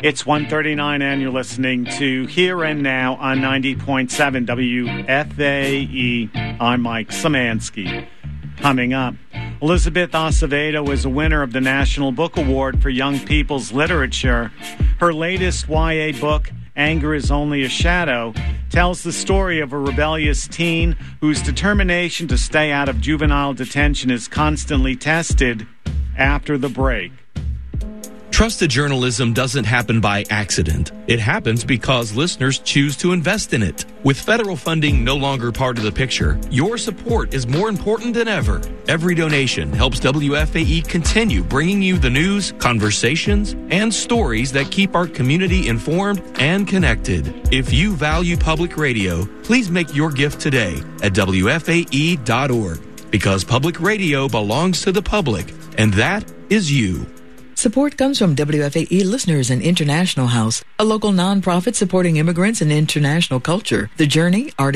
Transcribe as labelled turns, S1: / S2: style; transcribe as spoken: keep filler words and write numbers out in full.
S1: It's one thirty-nine and you're listening to Here and Now on ninety point seven W F A E. I'm Mike Szymanski. Coming up, Elizabeth Acevedo is a winner of the National Book Award for Young People's Literature. Her latest Y A book, Anger is Only a Shadow, tells the story of a rebellious teen whose determination to stay out of juvenile detention is constantly tested. After the break.
S2: Trusted journalism doesn't happen by accident. It happens because listeners choose to invest in it. With federal funding no longer part of the picture, your support is more important than ever. Every donation helps W F A E continue bringing you the news, conversations, and stories that keep our community informed and connected. If you value public radio, please make your gift today at W F A E dot org, because public radio belongs to the public, and that is you.
S3: Support comes from W F A E listeners and International House, a local nonprofit supporting immigrants and international culture. The Journey, Art